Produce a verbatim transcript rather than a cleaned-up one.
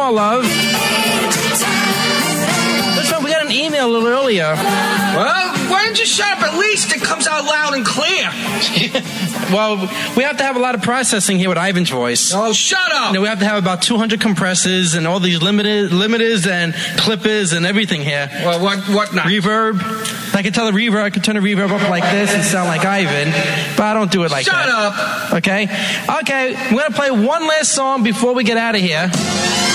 more, love. Listen, we got an email a little earlier. Well, why don't you shut up? At least it comes out loud and clear. Well, we have to have a lot of processing here with Ivan's voice. Oh, shut up! You know, we have to have about two hundred compressors and all these limited, limiters and clippers and everything here. Well, what, what not? Reverb. I can tell the reverb. I can turn the reverb up like this and sound like Ivan, but I don't do it like shut that. Shut up! Okay? Okay, we're going to play one last song before we get out of here.